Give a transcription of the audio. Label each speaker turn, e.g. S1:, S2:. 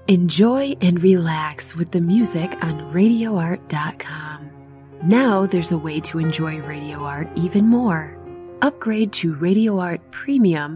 S1: Enjoy and relax with the music on RadioArt.com. Now there's a way to enjoy Radio Art even more. Upgrade to Radio Art Premium